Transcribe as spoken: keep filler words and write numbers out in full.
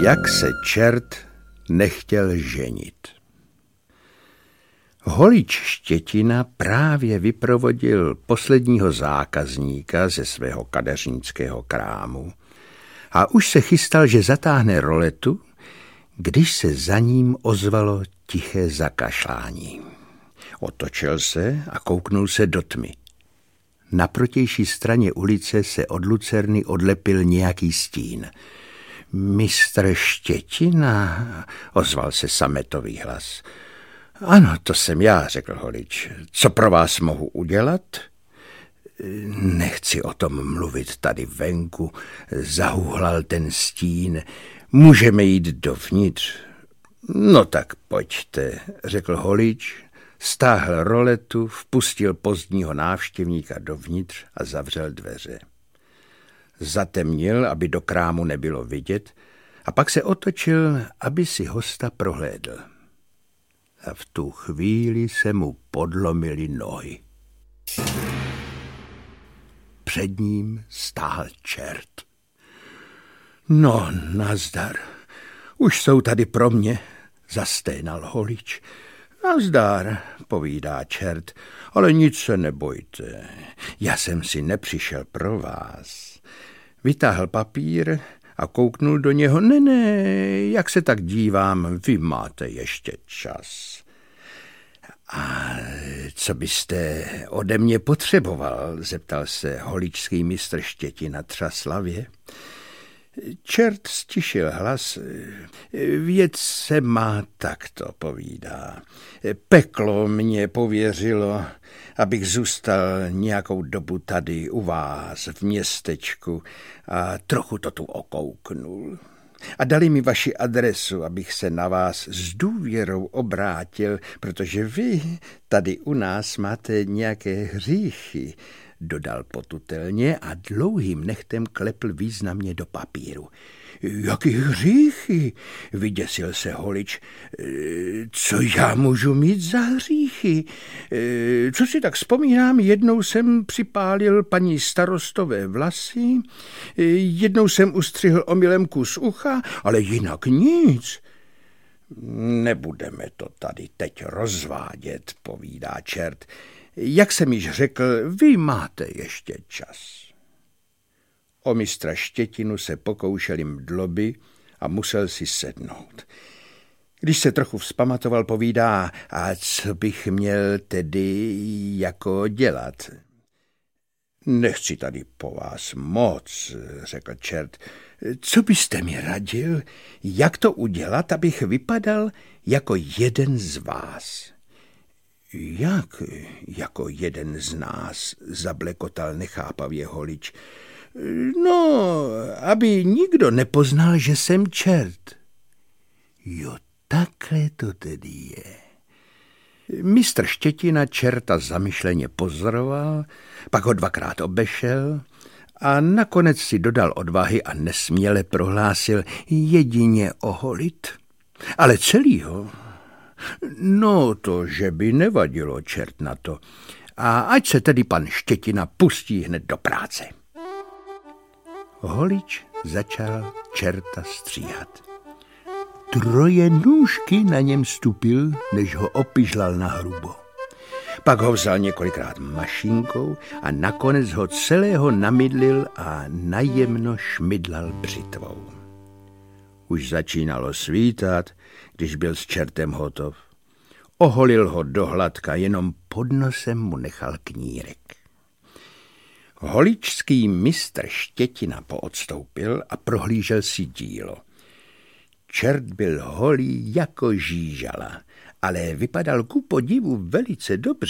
Jak se čert nechtěl ženit. Holič Štětina právě vyprovodil posledního zákazníka ze svého kadeřnického krámu a už se chystal, že zatáhne roletu, když se za ním ozvalo tiché zakašlání. Otočil se a kouknul se do tmy. Na protější straně ulice se od lucerny odlepil nějaký stín. Mistr Štětina, ozval se sametový hlas. Ano, to jsem já, řekl Holič. Co pro vás mohu udělat? Nechci o tom mluvit tady venku, zahuhlal ten stín. Můžeme jít dovnitř. No tak pojďte, řekl Holič, stáhl roletu, vpustil pozdního návštěvníka dovnitř a zavřel dveře. Zatemnil, aby do krámu nebylo vidět, a pak se otočil, aby si hosta prohlédl. A v tu chvíli se mu podlomily nohy. Před ním stál čert. No, nazdar, už jsou tady pro mě, zasténal Holič. Nazdar, povídá čert, ale nic se nebojte, já jsem si nepřišel pro vás. Vytáhl papír a kouknul do něho. Ne, ne, jak se tak dívám, vy máte ještě čas. A co byste ode mě potřeboval, zeptal se holičský mistr Štětina třaslavě. Čert stišil hlas. Věc se má takto, povídá. Peklo mě pověřilo, abych zůstal nějakou dobu tady u vás v městečku a trochu to tu okouknul. A dali mi vaši adresu, abych se na vás s důvěrou obrátil, protože vy tady u nás máte nějaké hříchy, dodal potutelně a dlouhým nechtem klepl významně do papíru. Jaký hříchy? Vyděsil se Holič. Co já můžu mít za hříchy? Co si tak vzpomínám, jednou jsem připálil paní starostové vlasy, jednou jsem ustřihl omylem kus ucha, ale jinak nic. Nebudeme to tady teď rozvádět, povídá čert. Jak jsem již řekl, vy máte ještě čas. O mistra Štětinu se pokoušely mdloby a musel si sednout. Když se trochu vzpamatoval, povídá, a co bych měl tedy jako dělat? Nechci tady po vás moc, řekl čert. Co byste mi radil, jak to udělat, abych vypadal jako jeden z vás? Jak jako jeden z nás, zablekotal nechápavě Holič. No, aby nikdo nepoznal, že jsem čert. Jo, takhle to tedy je. Mistr Štětina čerta zamyšleně pozoroval, pak ho dvakrát obešel a nakonec si dodal odvahy a nesměle prohlásil jedině oholit. Ale celýho? No to, že by nevadilo, čert na to. A ať se tedy pan Štětina pustí hned do práce. Holič začal čerta stříhat. Troje nůžky na něm stupil, než ho opižlal nahrubo. Pak ho vzal několikrát mašinkou a nakonec ho celého namydlil a najemno šmydlal břitvou. Už začínalo svítat, když byl s čertem hotov. Oholil ho dohladka, jenom pod nosem mu nechal knírek. Holičský mistr Štětina poodstoupil a prohlížel si dílo. Čert byl holý jako žížala, ale vypadal ku podivu velice dobře.